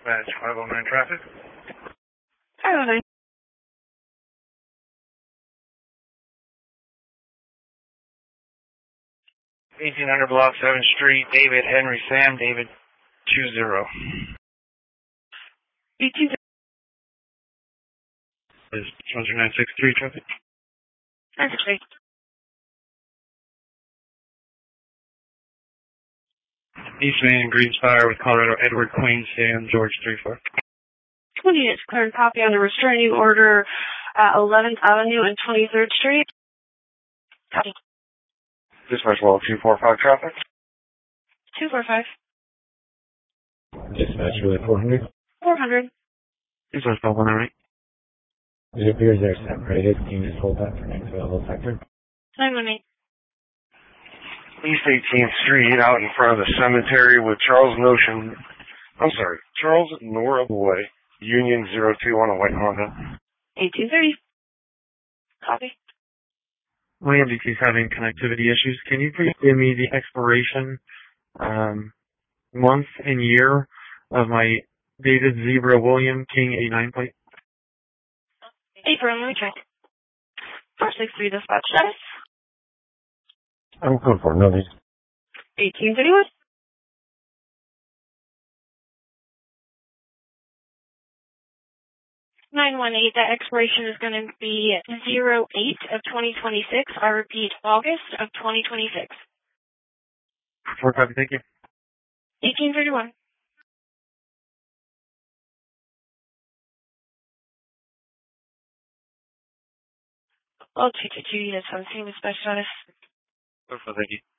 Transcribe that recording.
Dispatch 509 traffic. 509. 1800 block 7th Street, David, Henry, Sam, David, 20. 18. Is 963 traffic. 963. Eastman, Greenspire with Colorado, Edward, Queen, Sam, George, 34. 20 units cleared copy on the restraining order at 11th Avenue and 23rd Street. Copy. Dispatch wall 245 traffic. 245. Dispatch really 400. 400. Dispatch 509. It appears they're separated. Can you just hold that for next available sector? 918. East 18th Street, out in front of the cemetery with Charles Nora Boy, Union 02 on a white Honda. 1830. Copy. My MDT is having connectivity issues. Can you please give me the expiration month and year of my David Zebra William King 89 plate? April, let me check. 463 dispatch status. I'm going for no these. 1831. That expiration is going to be 08 of 2026. I repeat, August of 2026. 4 copy, thank you. 1831. Oh, 222 units on scene with special status. Thank you.